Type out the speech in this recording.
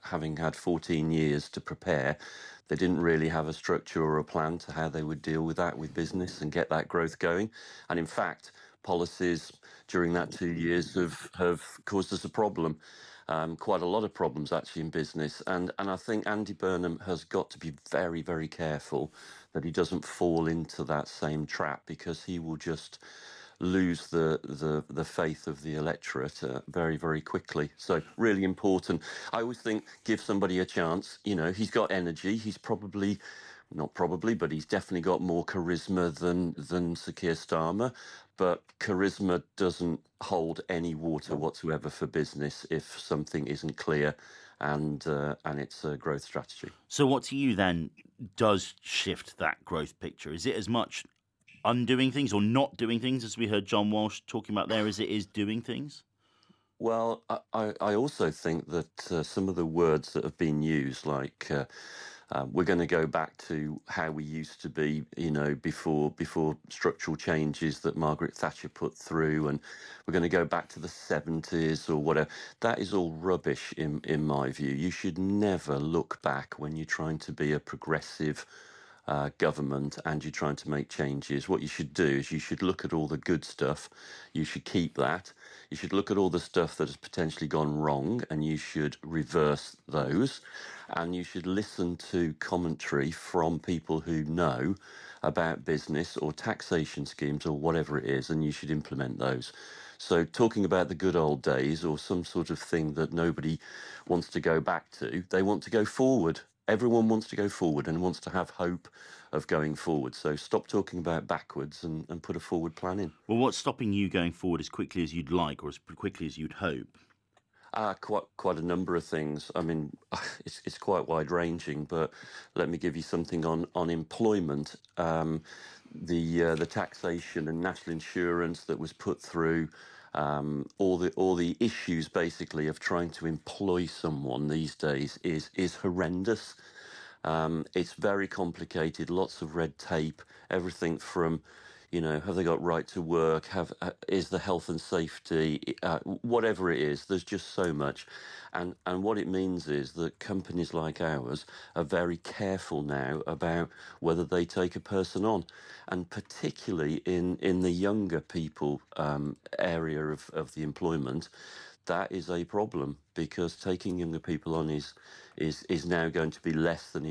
having had 14 years to prepare, they didn't really have a structure or a plan to how they would deal with that with business and get that growth going. And in fact, policies during that 2 years have caused us a problem, quite a lot of problems actually in business. And I think Andy Burnham has got to be very, very careful that he doesn't fall into that same trap, because he will just lose the faith of the electorate very, very quickly. So really important. I always think, give somebody a chance. You know, he's got energy. He's probably, not probably, but he's definitely got more charisma than Sir Keir Starmer. But charisma doesn't hold any water whatsoever for business if something isn't clear and it's a growth strategy. So what to you then does shift that growth picture? Is it as much undoing things or not doing things, as we heard John Walsh talking about there, as it is doing things? Well, I also think that some of the words that have been used, like we're going to go back to how we used to be, you know, before structural changes that Margaret Thatcher put through, and we're going to go back to the 70s or whatever. That is all rubbish in my view. You should never look back when you're trying to be a progressive government and you're trying to make changes. What you should do is you should look at all the good stuff. You should keep that. You should look at all the stuff that has potentially gone wrong and you should reverse those. And you should listen to commentary from people who know about business or taxation schemes or whatever it is, and you should implement those. So talking about the good old days or some sort of thing that nobody wants to go back to, they want to go forward. Everyone wants to go forward and wants to have hope of going forward. So stop talking about backwards and put a forward plan in. Well, what's stopping you going forward as quickly as you'd like or as quickly as you'd hope? Quite a number of things. I mean, it's quite wide ranging, but let me give you something on employment. The taxation and national insurance that was put through, all the issues basically of trying to employ someone these days is horrendous. It's very complicated, lots of red tape, everything from, you know, have they got right to work? Is the health and safety, whatever it is? There's just so much, and what it means is that companies like ours are very careful now about whether they take a person on, and particularly in the younger people area of the employment. That is a problem, because taking younger people on is now going to be less than